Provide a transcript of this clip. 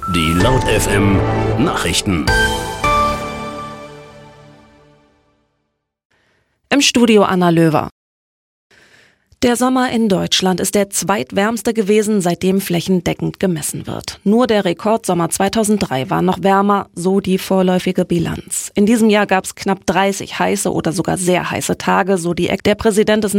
Die Laut FM Nachrichten. Im Studio Anna Löwer. Der Sommer in Deutschland ist der zweitwärmste gewesen, seitdem flächendeckend gemessen wird. Nur der Rekordsommer 2003 war noch wärmer, so die vorläufige Bilanz. In diesem Jahr gab es knapp 30 heiße oder sogar sehr heiße Tage, so der Präsident des